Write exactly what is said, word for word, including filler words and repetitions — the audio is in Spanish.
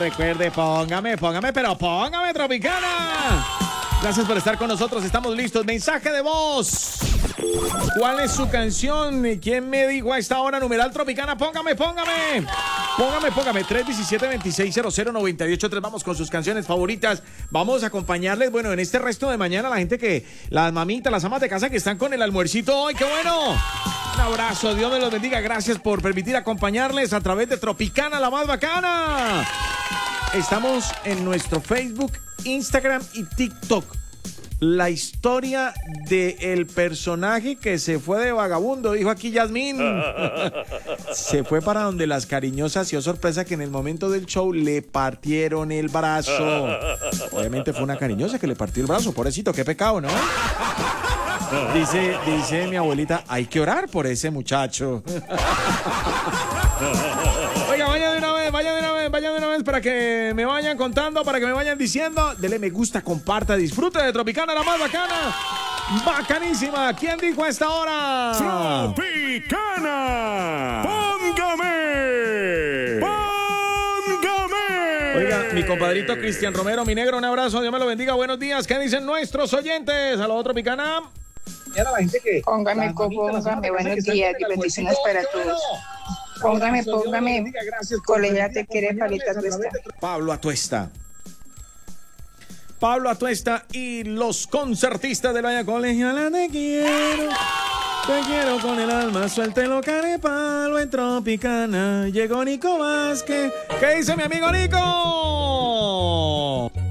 recuerde, póngame, póngame, pero póngame, Tropicana. Gracias por estar con nosotros, estamos listos. Mensaje de voz. ¿Cuál es su canción? ¿Quién me dijo a esta hora? Numeral Tropicana, póngame, póngame. Póngame, póngame. tres uno siete, dos seis cero cero, nueve ocho tres. Vamos con sus canciones favoritas. Vamos a acompañarles, bueno, en este resto de mañana, la gente que, las mamitas, las amas de casa que están con el almuercito hoy. ¡Qué bueno! Un abrazo, Dios me los bendiga. Gracias por permitir acompañarles a través de Tropicana, la más bacana. Estamos en nuestro Facebook, Instagram y TikTok. La historia del personaje que se fue de vagabundo, dijo aquí Yasmín. Se fue para donde las cariñosas y oh sorpresa que en el momento del show le partieron el brazo. Obviamente fue una cariñosa que le partió el brazo, pobrecito, qué pecado, ¿no? Dice, dice mi abuelita, hay que orar por ese muchacho. Oiga, vaya de una vez, vaya de una vez, vaya de una vez para que me vayan contando, para que me vayan diciendo. Dele me gusta, comparta, disfrute de Tropicana, la más bacana. Bacanísima. ¿Quién dijo a esta hora? Tropicana. Póngame. Póngame. Oiga, mi compadrito Cristian Romero, mi negro, un abrazo, Dios me lo bendiga. Buenos días. ¿Qué dicen nuestros oyentes? A la Tropicana. La gente que Póngame, póngame, buenos días y bendiciones para todos. Póngame, póngame, colega te quiere Palita Tuesta. Pablo Atuesta. Pablo Atuesta y los concertistas de la Colegiala. Te quiero, te quiero con el alma, suéltelo carepalo en Tropicana. Llegó Nico Vázquez. ¿Qué dice mi amigo Nico?